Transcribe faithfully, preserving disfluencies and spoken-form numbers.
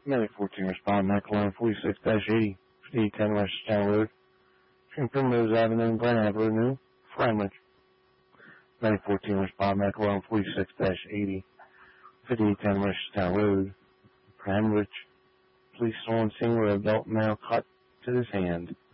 Medic fourteen respond, Michael forty-six eighty, fifty-eight ten West Town Road, between Primrose Avenue and Glen Avenue, Framlage. Medic fourteen respond, Michael forty-six eighty, fifty-eight ten West Town Road, Framlage. Police on scene with adult male cut to his hand.